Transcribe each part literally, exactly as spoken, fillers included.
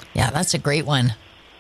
Yeah, that's a great one.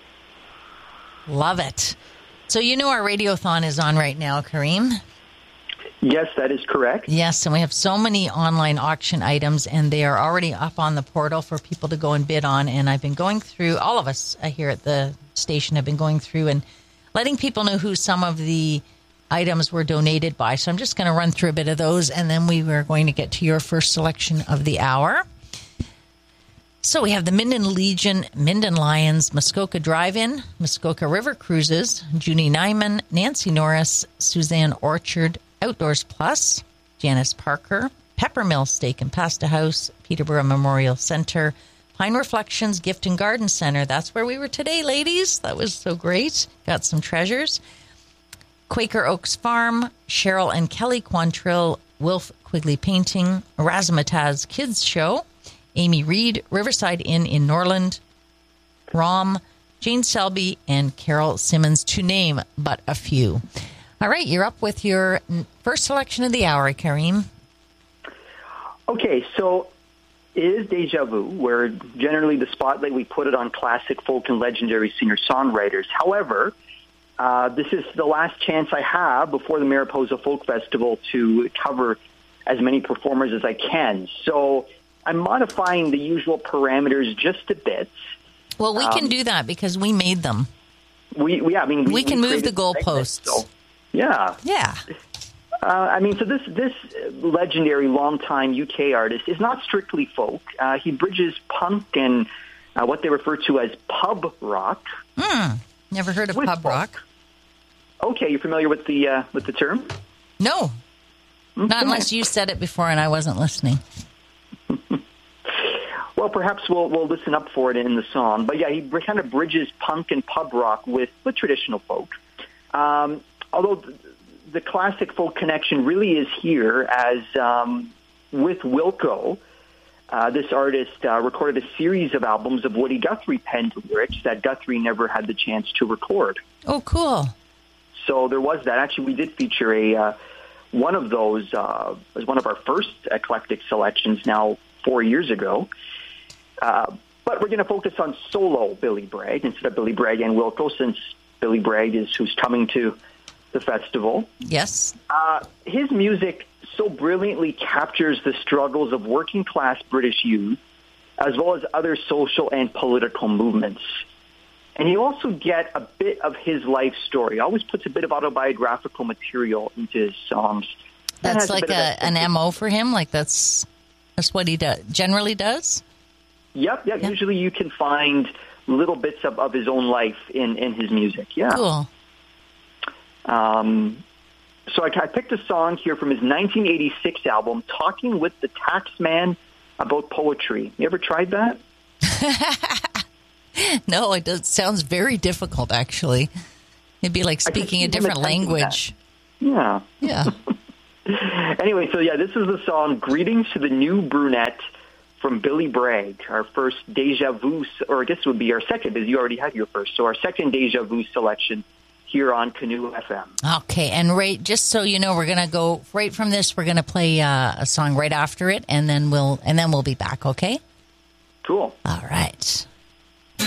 Love it. So you know our Radiothon is on right now, Kareem? Yes, that is correct. Yes, and we have so many online auction items, and they are already up on the portal for people to go and bid on. And I've been going through, all of us here at the station have been going through and letting people know who some of the items were donated by. So I'm just going to run through a bit of those, and then we were going to get to your first selection of the hour. So we have the Minden Legion, Minden Lions, Muskoka Drive-In, Muskoka River Cruises, Junie Nyman, Nancy Norris, Suzanne Orchard, Outdoors Plus, Janice Parker, Peppermill Steak and Pasta House, Peterborough Memorial Center, Pine Reflections Gift and Garden Center. That's where we were today, ladies. That was so great. Got some treasures. Quaker Oaks Farm, Cheryl and Kelly Quantrill, Wilf Quigley Painting, Razzmatazz Kids Show, Amy Reed, Riverside Inn in Norland, Rom, Jane Selby, and Carol Simmons, to name but a few. All right, you're up with your first selection of the hour, Kareem. Okay, so it is Deja Vu, where generally the spotlight, we put it on classic folk and legendary singer-songwriters. However, uh, this is the last chance I have before the Mariposa Folk Festival to cover as many performers as I can. So I'm modifying the usual parameters just a bit. Well, we um, can do that because we made them. We, we, yeah, I mean, we, we can we move the segment, goalposts. so, yeah. Yeah. Uh, I mean, so this this legendary longtime U K artist is not strictly folk. Uh, he bridges punk and uh, what they refer to as pub rock. Hmm. Never heard of pub folk. rock. Okay, you're familiar with the uh, with the term? No. Okay. Not unless you said it before and I wasn't listening. Well, perhaps we'll we'll listen up for it in the song. But yeah, he kind of bridges punk and pub rock with, with traditional folk. Um, although the, the classic folk connection really is here, as um, with Wilco, uh, this artist uh, recorded a series of albums of Woody Guthrie penned lyrics that Guthrie never had the chance to record. Oh, cool. So there was that. Actually, we did feature a uh, one of those uh, as one of our first eclectic selections now four years ago. Uh, but we're going to focus on solo Billy Bragg instead of Billy Bragg and Wilco, since Billy Bragg is who's coming to the festival. Yes. Uh, his music so brilliantly captures the struggles of working-class British youth, as well as other social and political movements. And you also get a bit of his life story. He always puts a bit of autobiographical material into his songs. That's like a, a an M O for him? Like that's that's what he does, generally does? Yep, yep. Yeah. Usually you can find little bits of, of his own life in, in his music. Yeah. Cool. Um, so I, I picked a song here from his nineteen eighty-six album, Talking with the Taxman About Poetry. You ever tried that? No, it does. Sounds very difficult, actually. It'd be like speaking a different language. Yeah. Yeah. Anyway, so yeah, this is the song Greetings to the New Brunette from Billy Bragg, our first Deja Vu, or I guess it would be our second, because you already had your first. So our second Deja Vu selection here on Canoe F M. Okay, and right, just so you know, we're going to go right from this. We're going to play uh, a song right after it, and then we'll and then we'll be back. Okay. Cool. All right.